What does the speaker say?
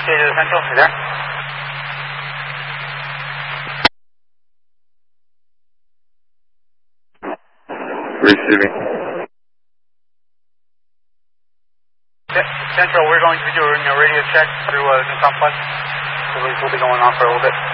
to the Central, you there? Receiving. Central, we're going to be doing a radio check through the complex. So we'll be going on for a little bit.